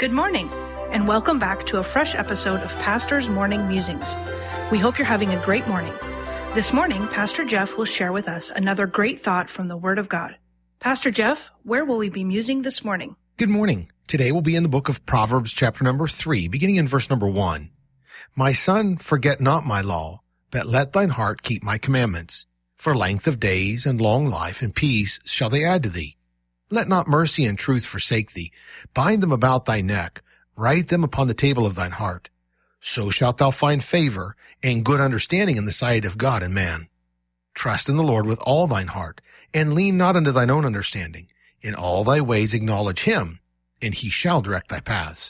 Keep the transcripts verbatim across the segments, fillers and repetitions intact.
Good morning, and welcome back to a fresh episode of Pastor's Morning Musings. We hope you're having a great morning. This morning, Pastor Jeff will share with us another great thought from the Word of God. Pastor Jeff, where will we be musing this morning? Good morning. Today we'll be in the book of Proverbs chapter number three, beginning in verse number one. My son, forget not my law, but let thine heart keep my commandments. For length of days and long life and peace shall they add to thee. Let not mercy and truth forsake thee. Bind them about thy neck. Write them upon the table of thine heart. So shalt thou find favor and good understanding in the sight of God and man. Trust in the Lord with all thine heart, and lean not unto thine own understanding. In all thy ways acknowledge him, and he shall direct thy paths.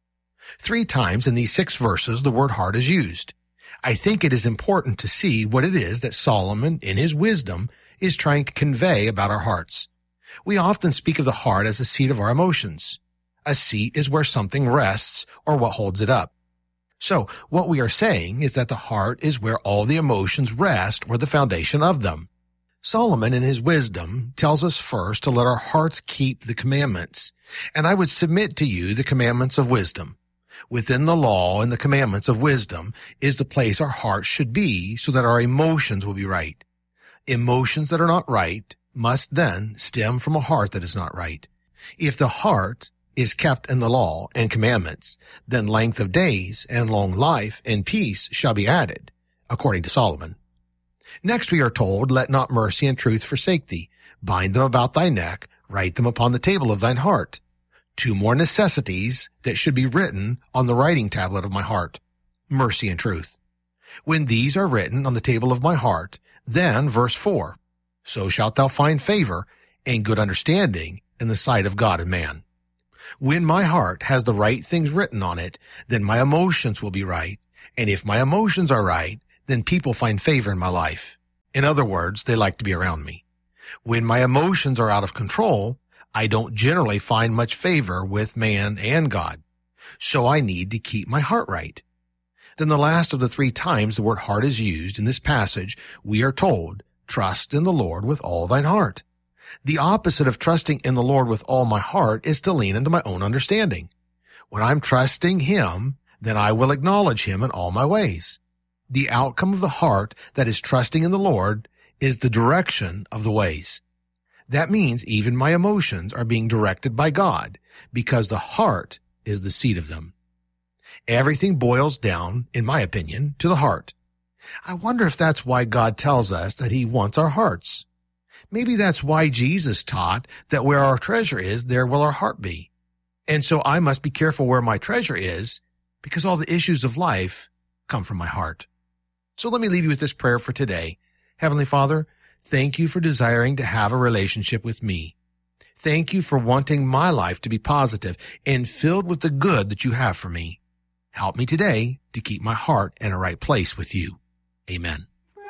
Three times in these six verses the word heart is used. I think it is important to see what it is that Solomon, in his wisdom, is trying to convey about our hearts. We often speak of the heart as a seat of our emotions. A seat is where something rests or what holds it up. So what we are saying is that the heart is where all the emotions rest or the foundation of them. Solomon in his wisdom tells us first to let our hearts keep the commandments. And I would submit to you the commandments of wisdom. Within the law and the commandments of wisdom is the place our hearts should be so that our emotions will be right. Emotions that are not right must then stem from a heart that is not right. If the heart is kept in the law and commandments, then length of days and long life and peace shall be added, according to Solomon. Next we are told, let not mercy and truth forsake thee. Bind them about thy neck, write them upon the table of thine heart. Two more necessities that should be written on the writing tablet of my heart, mercy and truth. When these are written on the table of my heart, then verse four, so shalt thou find favor and good understanding in the sight of God and man. When my heart has the right things written on it, then my emotions will be right. And if my emotions are right, then people find favor in my life. In other words, they like to be around me. When my emotions are out of control, I don't generally find much favor with man and God. So I need to keep my heart right. Then the last of the three times the word heart is used in this passage, we are told, trust in the Lord with all thine heart. The opposite of trusting in the Lord with all my heart is to lean into my own understanding. When I'm trusting him, then I will acknowledge him in all my ways. The outcome of the heart that is trusting in the Lord is the direction of the ways. That means even my emotions are being directed by God because the heart is the seat of them. Everything boils down, in my opinion, to the heart. I wonder if that's why God tells us that he wants our hearts. Maybe that's why Jesus taught that where our treasure is, there will our heart be. And so I must be careful where my treasure is because all the issues of life come from my heart. So let me leave you with this prayer for today. Heavenly Father, thank you for desiring to have a relationship with me. Thank you for wanting my life to be positive and filled with the good that you have for me. Help me today to keep my heart in a right place with you. Amen.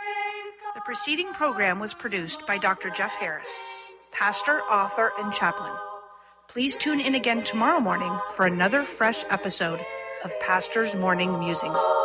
The preceding program was produced by Doctor Jeff Harris, pastor, author, and chaplain. Please tune in again tomorrow morning for another fresh episode of Pastor's Morning Musings.